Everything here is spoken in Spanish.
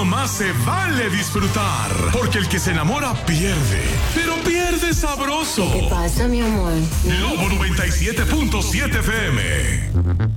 cuando más se vale disfrutar. Porque el que se enamora pierde, pero pierde sabroso. ¿Qué pasa, mi amor? Lobo 97.7 FM.